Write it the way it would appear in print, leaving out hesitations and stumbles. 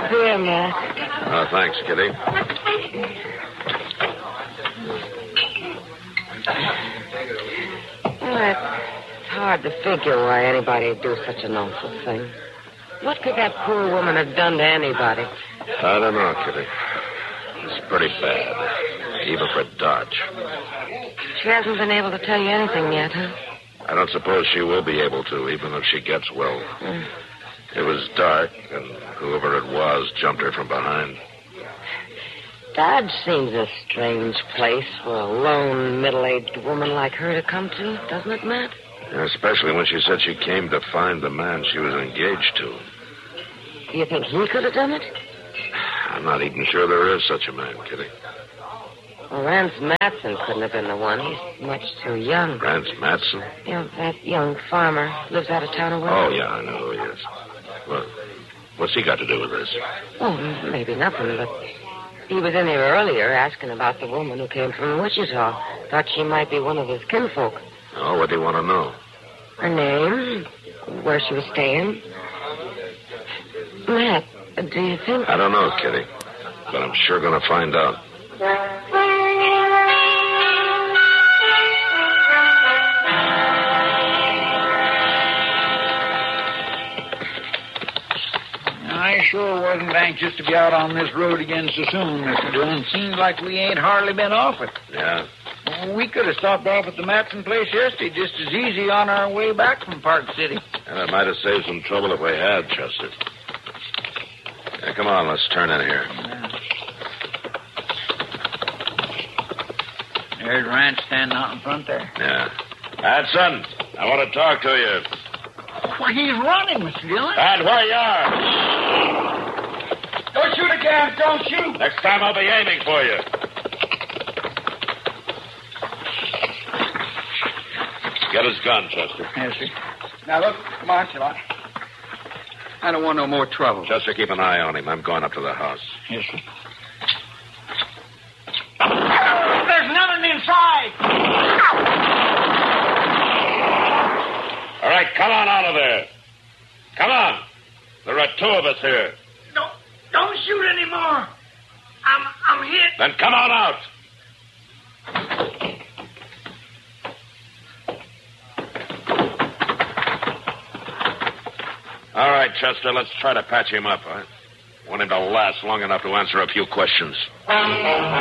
beer, Matt. Oh, thanks, Kitty. Well, it's hard to figure why anybody would do such an awful thing. What could that poor woman have done to anybody? I don't know, Kitty. It's pretty bad, even for Dodge. She hasn't been able to tell you anything yet, huh? I don't suppose she will be able to, even if she gets well. It was dark, and whoever it was jumped her from behind. Dodge seems a strange place for a lone, middle-aged woman like her to come to, doesn't it, Matt? Especially when she said she came to find the man she was engaged to. Do you think he could have done it? I'm not even sure there is such a man, Kitty. Well, Rance Matson couldn't have been the one. He's much too young. Rance Matson? You know, that young farmer lives out of town away. Oh, yeah, I know who he is. Well, what's he got to do with this? Oh, maybe nothing, but he was in here earlier asking about the woman who came from Wichita. Thought she might be one of his kinfolk. Oh, what do you want to know? Her name, where she was staying. Matt, do you think... I don't know, Kitty, but I'm sure going to find out. I sure wasn't anxious to be out on this road again so soon, Mr. Dillon. Seems like we ain't hardly been off it. Yeah? We could have stopped off at the Matson place yesterday just as easy on our way back from Park City. And it might have saved some trouble if we had, Chester. Yeah, come on, let's turn in here. There's Rance standing out in front there. Yeah. Hudson, I want to talk to you. Why, he's running, Mr. Dillon. Dad, where you are? Don't shoot again. Don't shoot. Next time I'll be aiming for you. Get his gun, Chester. Yes, sir. Now, look, come on, Shalot. I don't want no more trouble. Chester, keep an eye on him. I'm going up to the house. Yes, sir. There's nothing inside. All right, come on out of there. Come on. There are two of us here. Don't shoot anymore. I'm hit. Then come on out. All right, Chester, let's try to patch him up. I want him to last long enough to answer a few questions.